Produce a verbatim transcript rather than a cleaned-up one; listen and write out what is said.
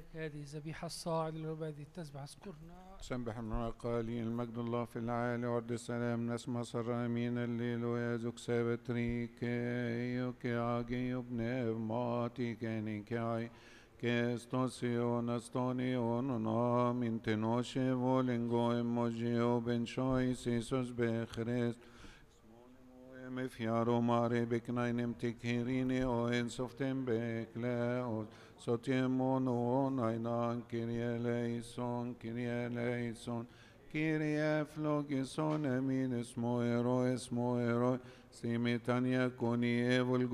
لك هذه الذبيحة الصاعدة وهذه التسبح اذكرنا. سبح من قالين المجد الله في العالي ورد السلام نسمع سر امين الليل ويزك سابتريك يوكي عاجي ابن ماتي كاني كاي كستوسيون استونيون نامين تنوشي فولينغو اموجيو بن شوي سيسوس بخريست مفيارو ماري بكناينم تكهيريني او انسوفتم بكلاوس سوتيمون وناينان كيريا ليسون كيريا ليسون كيريا فلوكيسون امين اسمو ايرو اسمو ايرو سيميتانيا كوني ايفول